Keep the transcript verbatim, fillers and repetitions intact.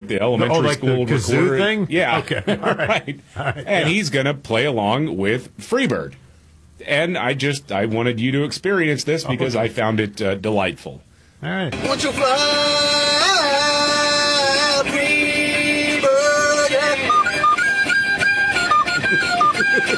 the elementary oh, like school the kazoo recorder thing. Yeah, okay, all right. right. All right. And yeah. he's going to play along with Freebird. And I just I wanted you to experience this because okay. I found it uh, delightful. All right. Won't you fly